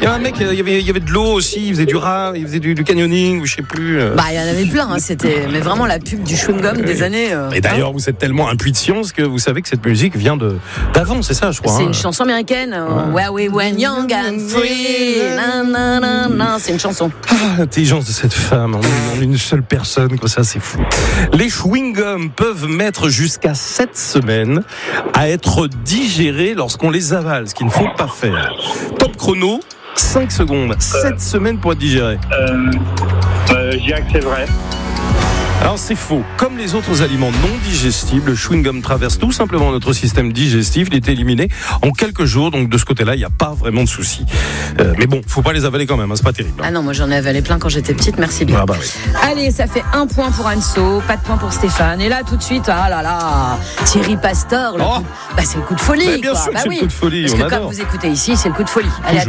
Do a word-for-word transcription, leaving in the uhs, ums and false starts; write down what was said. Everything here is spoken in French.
Il y a un mec, il y avait, il y avait de l'eau aussi, il faisait du rat, il faisait du, du canyoning, ou je sais plus. Bah, il y en avait plein, hein, c'était mais vraiment la pub du chewing-gum oui. des années. Euh, Et d'ailleurs, hein. vous êtes tellement impuis de science que vous savez que cette musique vient de, d'avant, c'est ça, je crois. C'est hein. une chanson américaine. Euh, Where we were young and free. Na, na, na, na. C'est une chanson. Ah, l'intelligence de cette femme, on est, on est une seule personne, quoi, ça, c'est fou. Les chewing-gums peuvent mettre jusqu'à sept semaines à être digérés lorsqu'on les avale, ce qu'il ne faut pas faire. Top chrono. cinq secondes, sept semaines pour être digéré. Euh, euh, je dirais que c'est vrai. Alors c'est faux. Comme les autres aliments non digestibles, le chewing-gum traverse tout simplement notre système digestif. Il est éliminé en quelques jours. Donc de ce côté-là, il n'y a pas vraiment de souci. Euh, mais bon, faut pas les avaler quand même. Hein, c'est pas terrible. Hein. Ah non, moi j'en ai avalé plein quand j'étais petite. Merci bien. Ah bah oui. Allez, ça fait un point pour Anso, pas de point pour Stéphane. Et là, tout de suite, ah là là, Thierry Pastor. Le Oh. coup... bah, c'est le coup de folie. Mais bien quoi. sûr que bah c'est oui. le coup de folie. Parce on que adore. comme vous écoutez ici, c'est le coup de folie. Allez, à